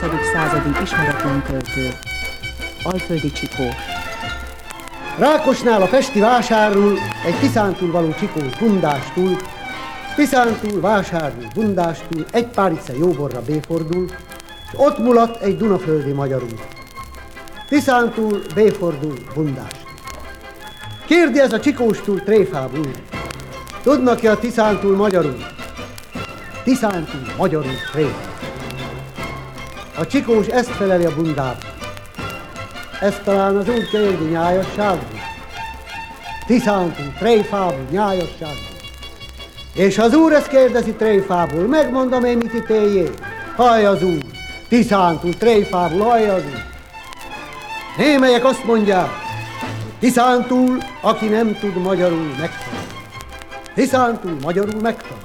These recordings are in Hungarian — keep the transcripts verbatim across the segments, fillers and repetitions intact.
huszadik századi ismeretlen költő. Alföldi Csikós. Rákosnál a pesti vásárul egy Tiszántúl való Csikós bundástúl, Tiszántúl vásárul bundástúl, egy párice jóborra béfordul, és ott mulat egy dunaföldi magyarul. Tiszántúl béfordul bundástúl. Kérdi ez a Csikóstúl tréfából, tudnak-e a Tiszántúl magyarul? Tiszántúl magyarul tréfá. A Csikós ezt feleli a bundába. Ez talán az úgy kérdi nyájasságból. Tiszántúl tréfából, nyájasságból. És az úr ezt kérdezi tréfából, megmondom én, mit ítéljék. Hallj az úr, Tiszántúl tréfából, hallj az úr. Némelyek azt mondják, Tiszántúl, aki nem tud magyarul, megtanul. Tiszántúl magyarul megtanul.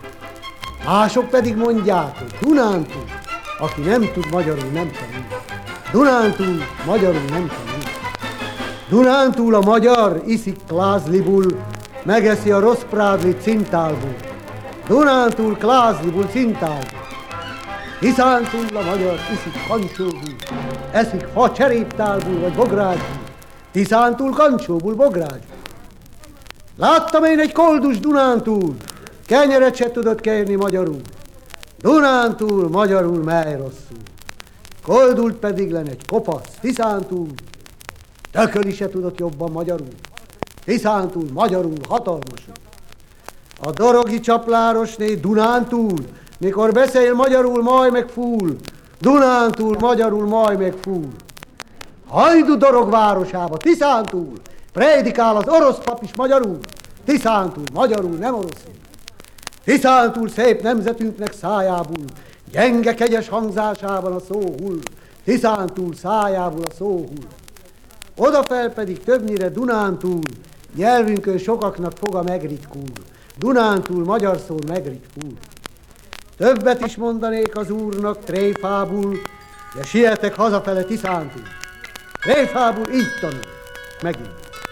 Mások pedig mondják, hogy Dunántúl, aki nem tud magyarul, nem tanul. Dunántúl magyarul nem tanul. Dunántúl a magyar iszik klázlibul, megeszi a rossz prádli cintálból. Dunántúl klázlibul cintálból. Tiszántúl a magyar iszik kancsóból, eszik fa cseréptálból vagy bográcsból. Tiszántúl kancsóból, bográcsból. Láttam én egy koldus Dunántúl, kenyeret se tudott kérni magyarul. Dunántúl magyarul mely rosszul. Koldult pedig len egy kopasz Tiszántúl, tököli se tudott jobban magyarul. Tiszántúl magyarul hatalmasul. A dorogi csaplárosné Dunántúl, mikor beszél magyarul, majd meg fúl. Dunántúl magyarul, majd meg fúl. Hajdu Dorog városába, Tiszántúl, prédikál az orosz pap is magyarul. Tiszántúl magyarul, nem oroszul. Tiszántúl szép nemzetünknek szájából, gyenge kegyes hangzásában a szó hull. Tiszántúl szájából a szó hull. Odafel pedig többnyire Dunántúl, nyelvünkön sokaknak foga megritkul. Dunántúl magyar szó megritkul. Többet is mondanék az úrnak tréfából, de sietek hazafele Tiszántúl. Tréfából így tanul, megint.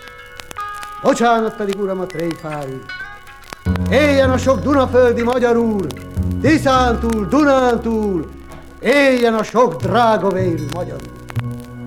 Bocsánat pedig, uram, a tréfáért. Éljen a sok dunaföldi magyar úr, Tiszántúl, Dunántúl, éljen a sok drága vérű magyar úr.